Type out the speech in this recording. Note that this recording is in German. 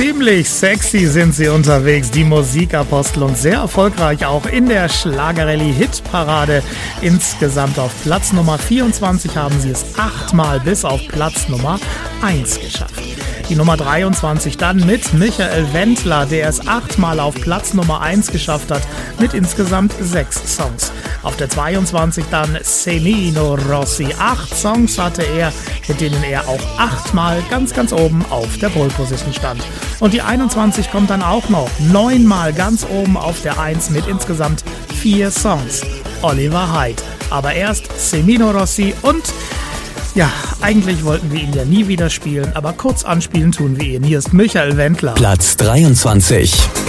Ziemlich sexy sind sie unterwegs, die Musikapostel, und sehr erfolgreich auch in der Schlagerrallye-Hitparade. Insgesamt auf Platz Nummer 24 haben sie es 8-mal bis auf Platz Nummer 1 geschafft. Die Nummer 23 dann mit Michael Wendler, der es 8-mal auf Platz Nummer 1 geschafft hat, mit insgesamt 6 Songs. Auf der 22 dann Semino Rossi. 8 Songs hatte er, mit denen er auch 8-mal ganz oben auf der Pole Position stand. Und die 21 kommt dann auch noch 9-mal ganz oben auf der 1 mit insgesamt 4 Songs. Oliver Hyde. Aber erst Semino Rossi und ja, eigentlich wollten wir ihn ja nie wieder spielen, aber kurz anspielen tun wir ihn. Hier ist Michael Wendler. Platz 23.